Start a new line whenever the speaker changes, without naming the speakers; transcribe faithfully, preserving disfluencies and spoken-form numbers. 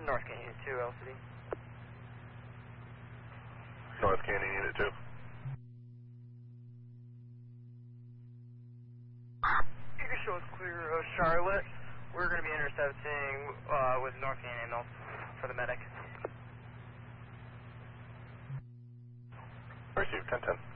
North Canyon two, L C D.
North Canyon Unit two.
You can show us clear uh, Charlotte. We're going to be intercepting uh, with North Canyon ambulance for the medic.
Receive ten ten.